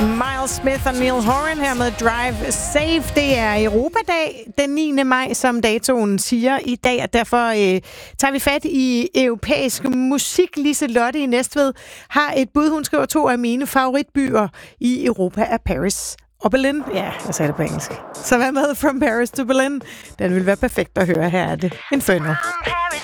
Miles Smith og Neil Horan her med Drive Safe. Det er Europadag den 9. maj, som datoen siger i dag, og derfor tager vi fat i europæisk musik. Lise Lotte i Næstved har et bud. Hun skriver 2 af mine favoritbyer i Europa er Paris og Berlin. Ja, jeg sagde det på engelsk. Så hvad med From Paris to Berlin? Den vil være perfekt at høre. Her er det Inferno.